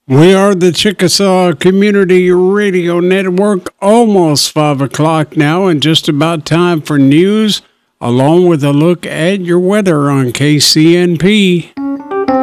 We are the Chickasaw Community Radio Network, almost 5 o'clock now, and just about time for news, along with a look at your weather on KCNP.